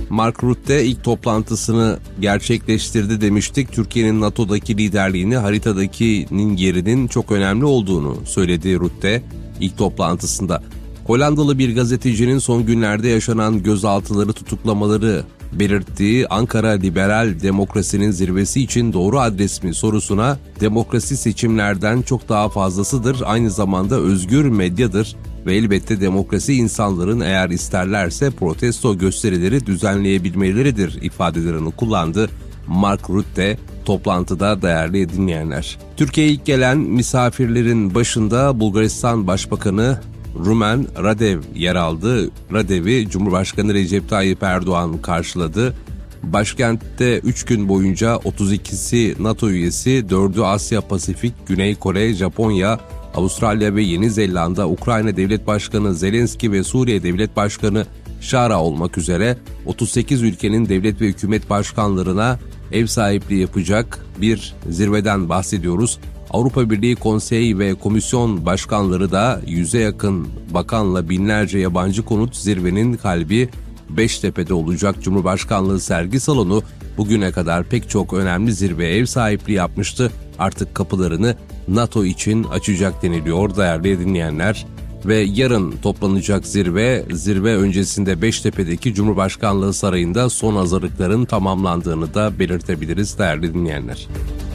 Mark Rutte ilk toplantısını gerçekleştirdi demiştik. Türkiye'nin NATO'daki liderliğini, haritadakinin yerinin çok önemli olduğunu söyledi Rutte ilk toplantısında. Hollandalı bir gazetecinin son günlerde yaşanan gözaltıları, tutuklamaları belirttiği Ankara liberal demokrasinin zirvesi için doğru adres mi sorusuna demokrasi seçimlerden çok daha fazlasıdır, aynı zamanda özgür medyadır ve elbette demokrasi insanların eğer isterlerse protesto gösterileri düzenleyebilmeleridir ifadelerini kullandı Mark Rutte toplantıda değerli dinleyenler. Türkiye'ye ilk gelen misafirlerin başında Bulgaristan Başbakanı Rumen Radev yer aldı. Radev'i Cumhurbaşkanı Recep Tayyip Erdoğan karşıladı. Başkentte 3 gün boyunca 32'si NATO üyesi, 4'ü Asya Pasifik, Güney Kore, Japonya, Avustralya ve Yeni Zelanda, Ukrayna Devlet Başkanı Zelenski ve Suriye Devlet Başkanı Şara olmak üzere 38 ülkenin devlet ve hükümet başkanlarına ev sahipliği yapacak bir zirveden bahsediyoruz. Avrupa Birliği Konseyi ve Komisyon Başkanları da 100'e yakın bakanla binlerce yabancı konut zirvenin kalbi Beştepe'de olacak. Cumhurbaşkanlığı sergi salonu bugüne kadar pek çok önemli zirveye ev sahipliği yapmıştı. Artık kapılarını NATO için açacak deniliyor değerli dinleyenler. Ve yarın toplanacak zirve öncesinde Beştepe'deki Cumhurbaşkanlığı Sarayı'nda son hazırlıkların tamamlandığını da belirtebiliriz değerli dinleyenler.